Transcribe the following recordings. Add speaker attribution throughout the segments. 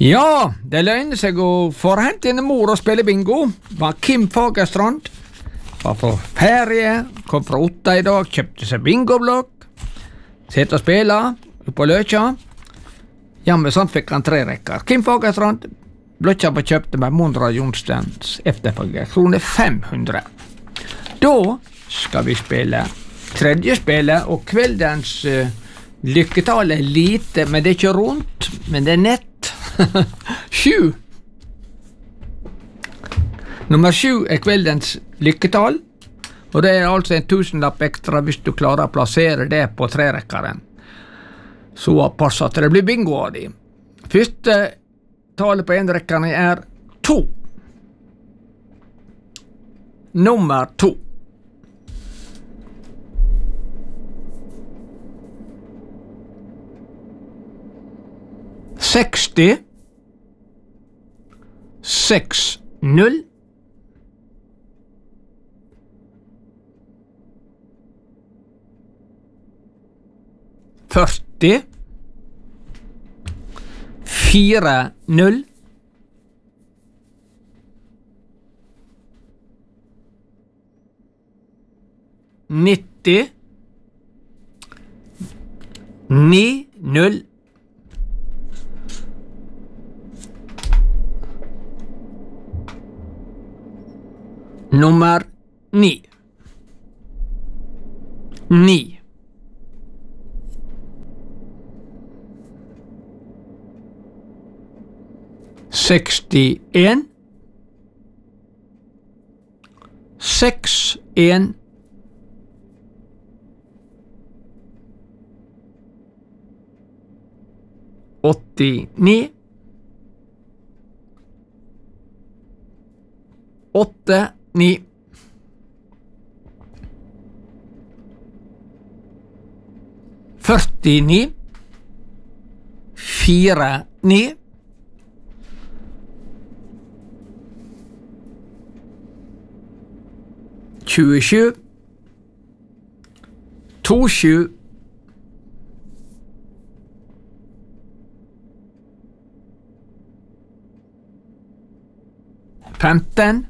Speaker 1: Ja, det løgner seg å få hent inn mor og spille bingo. Var Kim Fagerstrand. Var på ferie, kom fra Otta i dag, kjøpte seg bingoblokk. Sitte og spille, på Løkja. Jammen sånn fikk han 3 rekker. Kim Fagerstrand, blokka på kjøpte med Mondra Jonstens efterfølger, kroner 500. Da skal vi spille tredje spillet, og kveldens lykketall er lite, men det er ikke rundt, men det er nett. 7. Nummer 7 er kveldens lykketall, og det er altså en 1000-lapp ekstra hvis du klarer å plassere det på 3-rekkeren. Så pass at det blir bingo av de. Første tallet på 1-rekkeren er 2. Nummer 2. 60 60 40 40 90 90 Nummer 9 9 61 61 89 89 49 49 27 27 15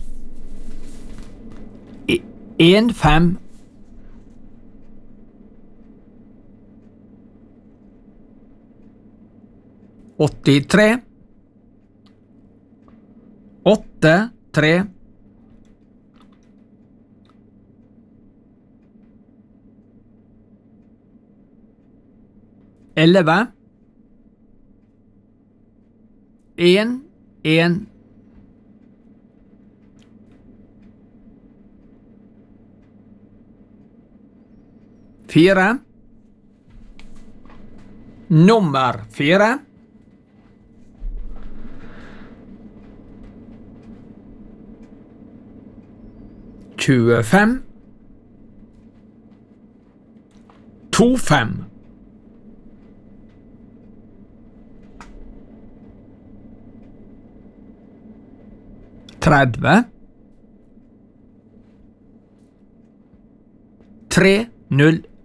Speaker 1: 1-5 83 8-3 11 1-1 4 Nummer 4 25 25 30 3-0